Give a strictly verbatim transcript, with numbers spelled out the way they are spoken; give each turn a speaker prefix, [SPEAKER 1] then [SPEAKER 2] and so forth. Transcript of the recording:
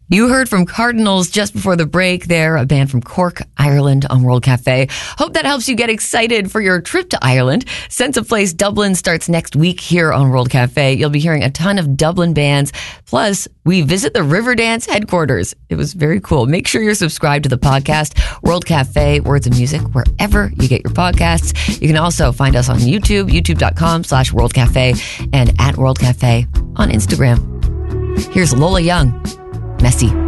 [SPEAKER 1] You heard from Cardinals just before the break there, a band from Cork, Ireland on World Cafe. Hope that helps you get excited for your trip to Ireland. Sense of Place Dublin starts next week here on World Cafe. You'll be hearing a ton of Dublin bands. Plus, we visit the Riverdance headquarters. It was very cool. Make sure you're subscribed to the podcast, World Cafe, Words of Music, wherever you get your podcasts. You can also find us on YouTube, youtube.com slash World Cafe, and at World Cafe on Instagram. Here's Lola Young. Messy.